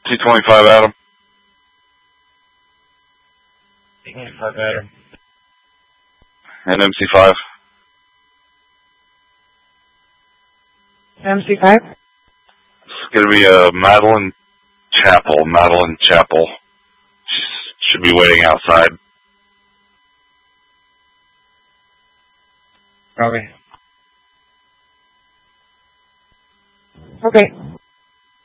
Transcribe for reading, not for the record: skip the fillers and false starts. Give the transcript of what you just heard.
T25 Adam. T25 Adam. And MC5. MC5? It's going to be Madeline Chapel. She should be waiting outside. Okay. Okay.